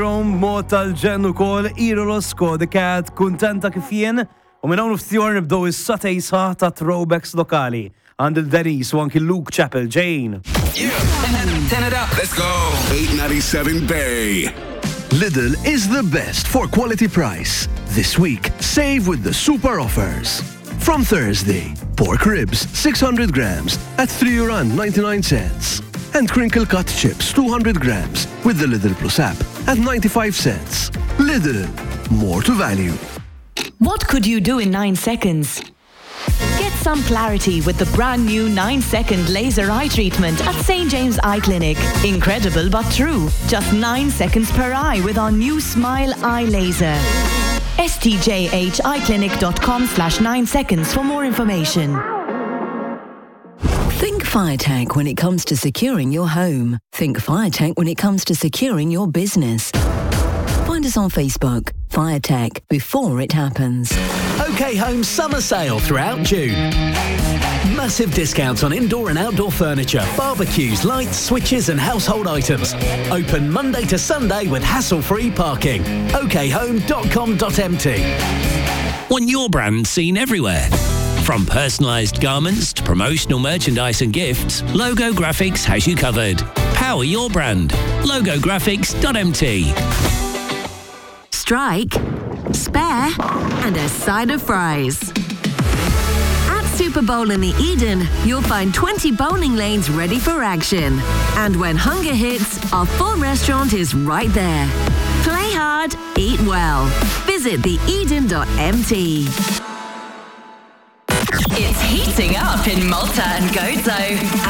Mod tal-ġen ukoll Iro Losko dik kienet kuntenta kif jien u minn hawn ftjor nibdew is-satej sħaħ ta' throwbacks lokali għand il-Denis u anki Luke Chapel Jane. Turn it up. Let's go. 897 Bay. Lidl is the best for quality price. This week, save with the super offers. From Thursday, pork ribs 600 grams at €3.99. And crinkle cut chips 200 grams with the Lidl Plus app at 95 cents. Lidl, more to value. What could you do in 9 seconds? Get some clarity with the brand new 9-second laser eye treatment at St. James Eye Clinic. Incredible but true. Just 9 seconds per eye with our new Smile Eye Laser. stjhiclinic.com/9 seconds for more information. Think FireTech when it comes to securing your home. Think FireTech when it comes to securing your business. Find us on Facebook. FireTech, before it happens. OK Home summer sale throughout June. Massive discounts on indoor and outdoor furniture, barbecues, lights, switches and household items. Open Monday to Sunday with hassle-free parking. okhome.com.mt. Want your brand seen everywhere? From personalised garments to promotional merchandise and gifts, Logo Graphics has you covered. Power your brand. logographics.mt. Strike, spare, and a side of fries. At Super Bowl in the Eden, you'll find 20 bowling lanes ready for action. And when hunger hits, our full restaurant is right there. Play hard, eat well. Visit theeden.mt. It's heating up in Malta and Gozo.